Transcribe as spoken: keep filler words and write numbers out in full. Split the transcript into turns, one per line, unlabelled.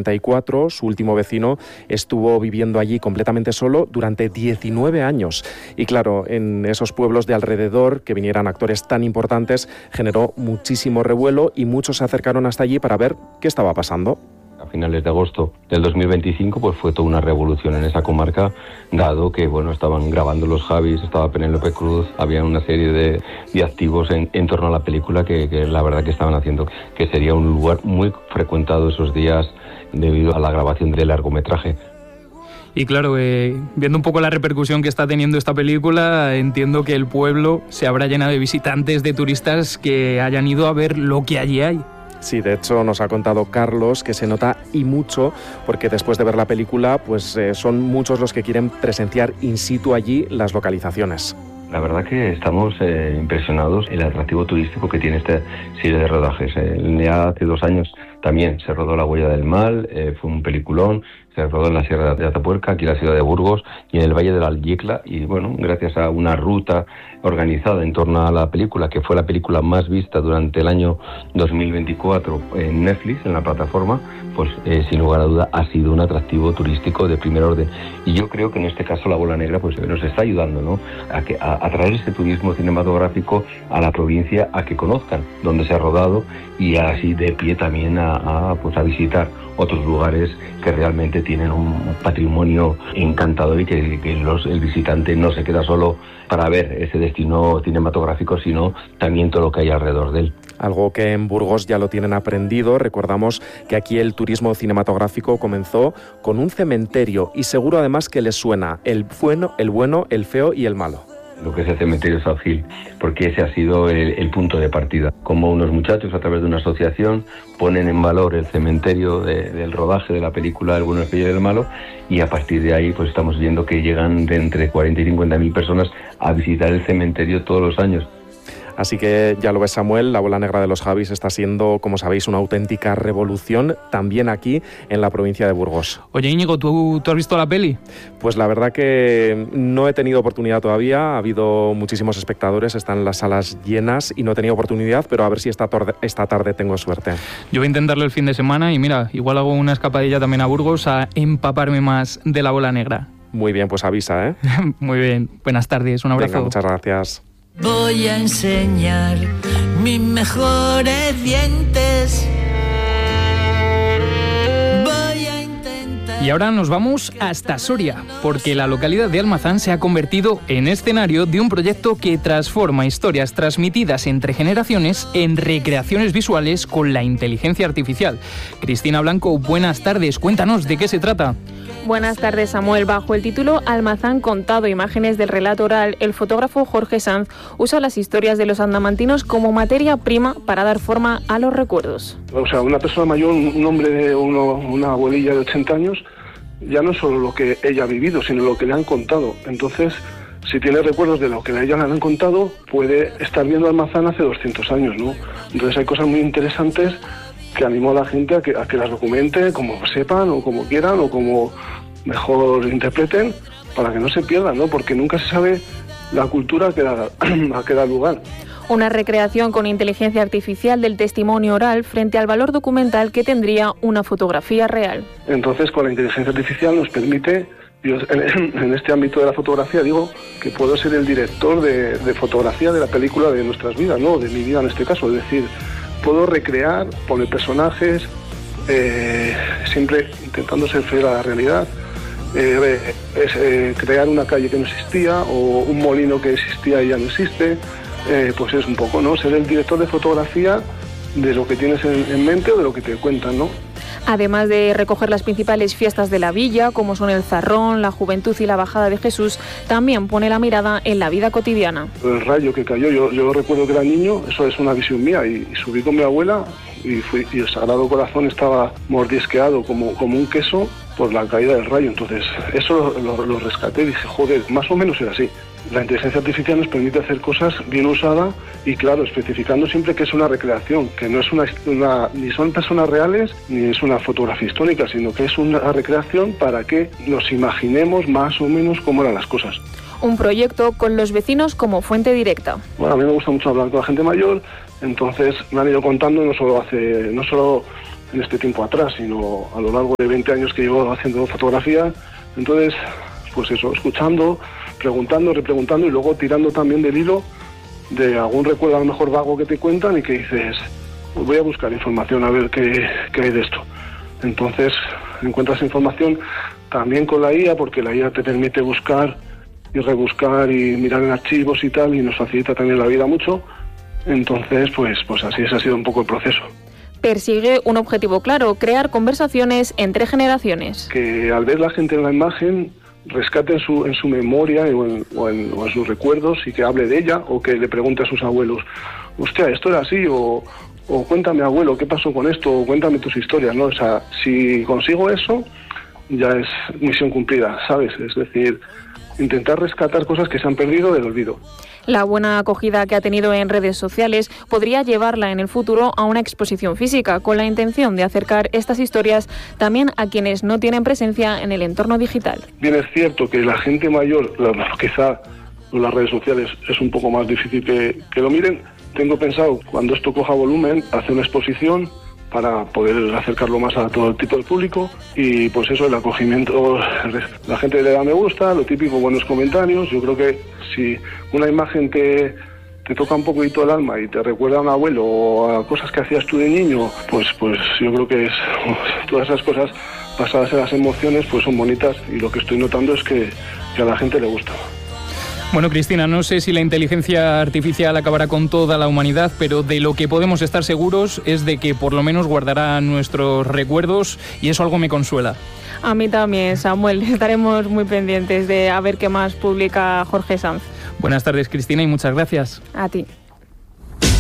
ochenta y cuatro, su último vecino estuvo viviendo allí completamente solo durante diecinueve años. Y claro, en esos pueblos de alrededor, que vinieran actores tan importantes, generó muchísimo revuelo y muchos se acercaron hasta allí para ver qué estaba pasando.
A finales de agosto del dos mil veinticinco pues fue toda una revolución en esa comarca, dado que bueno estaban grabando los Javis, estaba Penélope Cruz, había una serie de, de activos en, en torno a la película que, que la verdad que estaban haciendo que sería un lugar muy frecuentado esos días debido a la grabación del largometraje.
Y claro, eh, viendo un poco la repercusión que está teniendo esta película, entiendo que el pueblo se habrá llenado de visitantes, de turistas que hayan ido a ver lo que allí hay.
Sí, de hecho nos ha contado Carlos que se nota y mucho, porque después de ver la película, pues eh, son muchos los que quieren presenciar in situ allí las localizaciones.
La verdad que estamos eh, impresionados el atractivo turístico que tiene esta serie de rodajes. Eh, ya hace dos años también se rodó La huella del mal, eh, fue un peliculón, se rodó en la Sierra de Atapuerca, aquí en la ciudad de Burgos y en el Valle de la Alliecla, y bueno, gracias a una ruta organizada en torno a la película, que fue la película más vista durante el año dos mil veinticuatro en Netflix, en la plataforma, pues eh, sin lugar a duda ha sido un atractivo turístico de primer orden. Y yo creo que en este caso La bola negra pues nos está ayudando, ¿no?, a, que, a, a traer este turismo cinematográfico a la provincia, a que conozcan dónde se ha rodado y así de pie también a, a, pues a visitar otros lugares que realmente tienen un patrimonio encantador y que, que los, el visitante no se queda solo para ver ese destino cinematográfico, sino también todo lo que hay alrededor de él.
Algo que en Burgos ya lo tienen aprendido. Recordamos que aquí el turismo cinematográfico comenzó con un cementerio y seguro además que les suena el bueno, el bueno, el feo y el malo.
Lo que es el cementerio South Hill, porque ese ha sido el, el punto de partida. Como unos muchachos a través de una asociación ponen en valor el cementerio de, del rodaje de la película El bueno, el feo y el malo, y a partir de ahí pues estamos viendo que llegan de entre cuarenta y cincuenta mil personas a visitar el cementerio todos los años.
Así que ya lo ves, Samuel, La bola negra de los Javis está siendo, como sabéis, una auténtica revolución también aquí en la provincia de Burgos.
Oye, Íñigo, ¿tú, ¿tú has visto la peli?
Pues la verdad que no he tenido oportunidad todavía, ha habido muchísimos espectadores, están las salas llenas y no he tenido oportunidad, pero a ver si esta, tarde, esta tarde tengo suerte.
Yo voy a intentarlo el fin de semana y mira, igual hago una escapadilla también a Burgos a empaparme más de La bola negra.
Muy bien, pues avisa, ¿eh?
Muy bien, buenas tardes, un abrazo.
Venga, muchas gracias.
Voy a enseñar mis mejores dientes. Voy a intentar...
Y ahora nos vamos hasta Soria, porque la localidad de Almazán se ha convertido en escenario de un proyecto que transforma historias transmitidas entre generaciones en recreaciones visuales con la inteligencia artificial. Cristina Blanco, buenas tardes, cuéntanos de qué se trata.
Buenas tardes, Samuel. Bajo el título Almazán contado, imágenes del relato oral, el fotógrafo Jorge Sanz usa las historias de los andamantinos como materia prima para dar forma a los recuerdos.
O sea, una persona mayor, un hombre de uno, una abuelilla de ochenta años, ya no es solo lo que ella ha vivido, sino lo que le han contado. Entonces, si tiene recuerdos de lo que a ella le han contado, puede estar viendo Almazán hace doscientos años, ¿no? Entonces hay cosas muy interesantes que animo a la gente a que, a que las documente como sepan o como quieran o como mejor interpreten, para que no se pierdan, ¿no? Porque nunca se sabe la cultura a que da, a que da lugar.
Una recreación con inteligencia artificial del testimonio oral frente al valor documental que tendría una fotografía real.
Entonces, con la inteligencia artificial nos permite, yo en, en este ámbito de la fotografía digo que puedo ser el director de, de fotografía de la película de nuestras vidas, ¿no? De mi vida en este caso, es decir, puedo recrear, poner personajes, eh, siempre intentando ser fiel a la realidad, eh, es, eh, crear una calle que no existía o un molino que existía y ya no existe, eh, pues es un poco, ¿no? Ser el director de fotografía de lo que tienes en, en mente o de lo que te cuentan, ¿no?
Además de recoger las principales fiestas de la villa, como son el Zarrón, la Juventud y la Bajada de Jesús, también pone la mirada en la vida cotidiana.
El rayo que cayó, yo, yo recuerdo que era niño, eso es una visión mía, y, y subí con mi abuela y, fui, y el Sagrado Corazón estaba mordisqueado como, como un queso por la caída del rayo. Entonces eso lo, lo, lo rescaté y dije, joder, más o menos era así. La inteligencia artificial nos permite hacer cosas bien usadas y, claro, especificando siempre que es una recreación, que no es una, una ni son personas reales ni es una fotografía histórica, sino que es una recreación para que nos imaginemos más o menos cómo eran las cosas.
Un proyecto con los vecinos como fuente directa.
Bueno, a mí me gusta mucho hablar con la gente mayor, entonces me han ido contando no solo hace, no solo en este tiempo atrás, sino a lo largo de veinte años que llevo haciendo fotografía. Entonces, pues eso, escuchando, preguntando, repreguntando y luego tirando también del hilo de algún recuerdo a lo mejor vago que te cuentan y que dices, pues voy a buscar información a ver qué, qué hay de esto. Entonces encuentras información también con la I A, porque la I A te permite buscar y rebuscar y mirar en archivos y tal, y nos facilita también la vida mucho. Entonces, pues, pues así ese ha sido un poco el proceso.
Persigue un objetivo claro, crear conversaciones entre generaciones.
Que al ver la gente en la imagen rescate en su, en su memoria o en, o, en, o en sus recuerdos y que hable de ella, o que le pregunte a sus abuelos, hostia, esto era así, o, o cuéntame, abuelo, ¿qué pasó con esto? O cuéntame tus historias, ¿no? O sea, si consigo eso, ya es misión cumplida, ¿sabes? Es decir, intentar rescatar cosas que se han perdido del olvido.
La buena acogida que ha tenido en redes sociales podría llevarla en el futuro a una exposición física, con la intención de acercar estas historias también a quienes no tienen presencia en el entorno digital.
Bien, es cierto que la gente mayor, quizá con las redes sociales es un poco más difícil que, que lo miren. Tengo pensado, cuando esto coja volumen, hacer una exposición para poder acercarlo más a todo el tipo de público, y pues eso, el acogimiento, la gente le da me gusta, lo típico, buenos comentarios. Yo creo que si una imagen te, te toca un poquito el alma y te recuerda a un abuelo o a cosas que hacías tú de niño, pues, pues yo creo que es, todas esas cosas basadas en las emociones pues son bonitas, y lo que estoy notando es que, que a la gente le gusta.
Bueno, Cristina, no sé si la inteligencia artificial acabará con toda la humanidad, pero de lo que podemos estar seguros es de que por lo menos guardará nuestros recuerdos, y eso algo me consuela.
A mí también, Samuel. Estaremos muy pendientes de a ver qué más publica Jorge Sanz.
Buenas tardes, Cristina, y muchas gracias.
A ti.